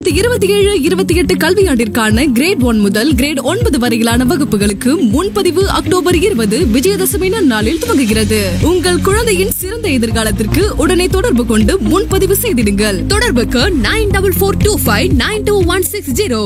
2027-28 கல்வியாண்டிற்கான கிரேட் 1 முதல் கிரேட் 9 வரையிலான வகுப்புகளுக்கு முன்பதிவு அக்டோபர் 20 விஜயதசமி நாளில் துவங்குகிறது. உங்கள் குழந்தையின் சிறந்த எதிர்காலத்திற்கு உடனே தொடர்பு கொண்டு முன்பதிவு செய்திடுங்கள். தொடர்புக்கு 9442592160.